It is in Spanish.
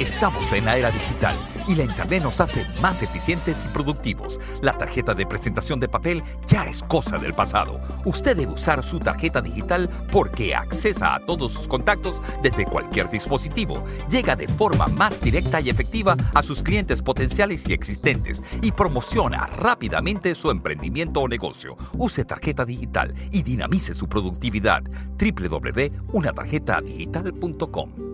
Estamos en la era digital y la Internet nos hace más eficientes y productivos. La tarjeta de presentación de papel ya es cosa del pasado. Usted debe usar su tarjeta digital porque accesa a todos sus contactos desde cualquier dispositivo. Llega de forma más directa y efectiva a sus clientes potenciales y existentes y promociona rápidamente su emprendimiento o negocio. Use tarjeta digital y dinamice su productividad. www.unatarjetadigital.com